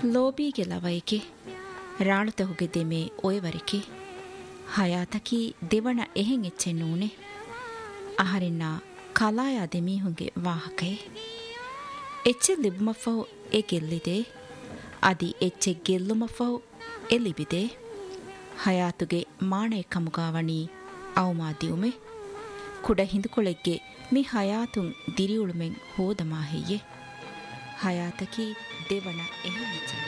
ಲೋಬಿಗೆ ಲವೈಕೆ ರಾಳುತ ಹುಗೆ May ಒಯವರಿಕೆ ಹಯಾತಕಿ ದೇವಣ ಎಹೆಂ ಎಚ್ಚೆ ನೂನೆ ಅಹರಿನ್ನ ಕಲಾಯ ದೆಮೀಹುಂಗೆ ವಾಹಕೇ ಎಚ್ಚೆ ಲಿಬುಮಫೌ A ಗೆಲ್ಲಿದೆ ಅದಿ ಎಚ್ಚೆ ಗೆಲ್ಲುಮಫೌ A ಲಿಬಿದೆ ಹಯಾತುಗೆ ಮಾಣೆ ಕಮುಗಾವಣಿ ಅವಮಾದಿಯುಮೆ ಕುಡ ಹಿಂದುಕೊಳೆಗ್ಗೆ ಮಿ ಹಯಾತುಂ ದಿರಿಯುಳುಮೆಂ ಹೋದ ಮಾಹೆಯೆ ಹಯಾತಕಿ ದೇವಣ ಎಹೆಂ ಎಚ್ಚೆ